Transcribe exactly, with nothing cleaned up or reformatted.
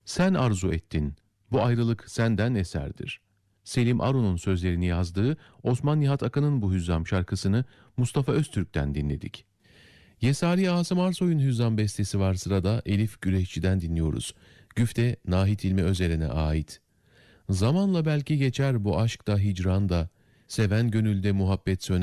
Sen arzu ettin, bu ayrılık senden eserdir. Selim Arun'un sözlerini yazdığı Osman Nihat Akan'ın bu hüzzam şarkısını Mustafa Öztürk'ten dinledik. Yesari Asım Arsoy'un hüzzam bestesi var sırada, Elif Güreşçi'den dinliyoruz. Güfte Nahit İlmi Özeren'e ait. Zamanla belki geçer bu aşk da hicran da, seven gönülde muhabbet söner.